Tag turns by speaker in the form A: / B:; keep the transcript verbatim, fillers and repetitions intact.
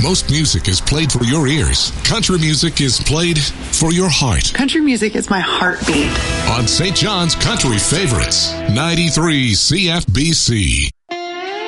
A: most music is played for your ears, country music is played for your heart.
B: Country music is my heartbeat.
A: On Saint John's Country Favorites, ninety-three C F B C.